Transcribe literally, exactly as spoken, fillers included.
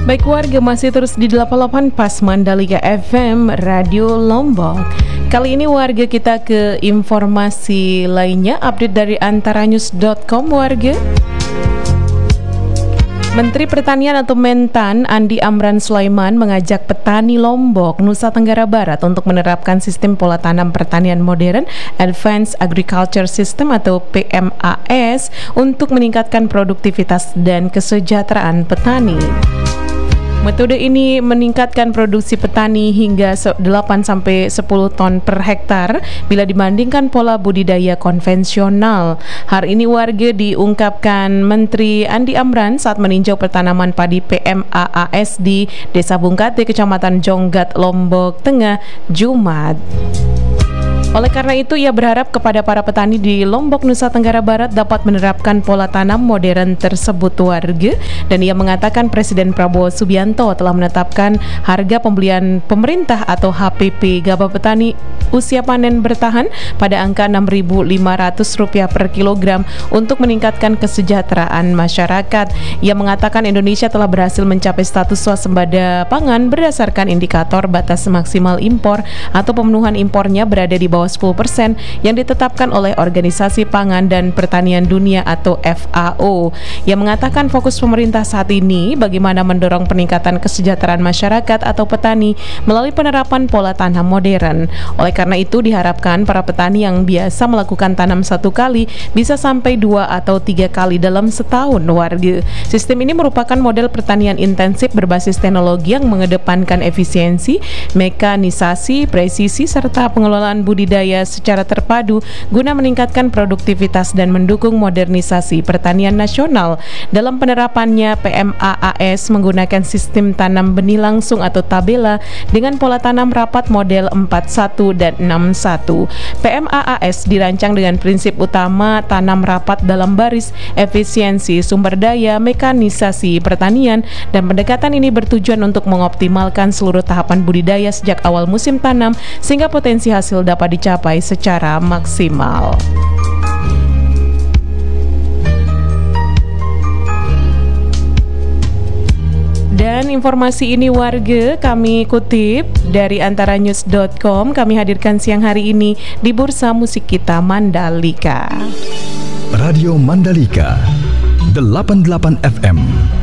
Baik warga, masih terus di delapan puluh delapan Pas Mandalika F M Radio Lombok. Kali ini warga kita ke informasi lainnya, update dari antaranews dot com warga. Menteri Pertanian atau Mentan Andi Amran Sulaiman mengajak petani Lombok, Nusa Tenggara Barat untuk menerapkan sistem pola tanam pertanian modern Advanced Agriculture System atau P M A S untuk meningkatkan produktivitas dan kesejahteraan petani. Metode ini meningkatkan produksi petani hingga delapan sampai sepuluh ton per hektar bila dibandingkan pola budidaya konvensional. Hal ini warga diungkapkan Menteri Andi Amran saat meninjau pertanaman padi P M A A S di Desa Bungkate, Kecamatan Jonggat, Lombok Tengah, Jumat. Oleh karena itu, ia berharap kepada para petani di Lombok, Nusa Tenggara Barat dapat menerapkan pola tanam modern tersebut warga, dan ia mengatakan Presiden Prabowo Subianto telah menetapkan harga pembelian pemerintah atau H P P gabah petani usia panen bertahan pada angka enam ribu lima ratus rupiah per kilogram untuk meningkatkan kesejahteraan masyarakat. Ia mengatakan Indonesia telah berhasil mencapai status swasembada pangan berdasarkan indikator batas maksimal impor atau pemenuhan impornya berada di bawah sepuluh persen yang ditetapkan oleh Organisasi Pangan dan Pertanian Dunia atau F A O. Yang mengatakan fokus pemerintah saat ini bagaimana mendorong peningkatan kesejahteraan masyarakat atau petani melalui penerapan pola tanam modern. Oleh karena itu diharapkan para petani yang biasa melakukan tanam satu kali bisa sampai dua atau tiga kali dalam setahun warga. Sistem ini merupakan model pertanian intensif berbasis teknologi yang mengedepankan efisiensi, mekanisasi, presisi, serta pengelolaan budidaya budidaya secara terpadu guna meningkatkan produktivitas dan mendukung modernisasi pertanian nasional. Dalam penerapannya, P M A A S menggunakan sistem tanam benih langsung atau tabela dengan pola tanam rapat model empat satu dan enam satu. P M A A S dirancang dengan prinsip utama tanam rapat dalam baris, efisiensi sumber daya, mekanisasi pertanian, dan pendekatan ini bertujuan untuk mengoptimalkan seluruh tahapan budidaya sejak awal musim tanam sehingga potensi hasil dapat dicapai secara maksimal. Dan informasi ini warga kami kutip dari antaranews dot com, kami hadirkan siang hari ini di Bursa Musik Kita Mandalika. Radio Mandalika delapan puluh delapan F M